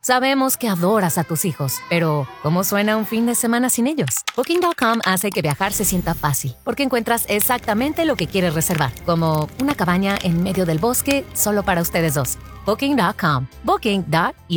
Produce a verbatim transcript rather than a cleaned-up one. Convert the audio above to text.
Sabemos que adoras a tus hijos, pero ¿cómo suena un fin de semana sin ellos? Booking punto com hace que viajar se sienta fácil, porque encuentras exactamente lo que quieres reservar, como una cabaña en medio del bosque solo para ustedes dos. Booking punto com. Booking punto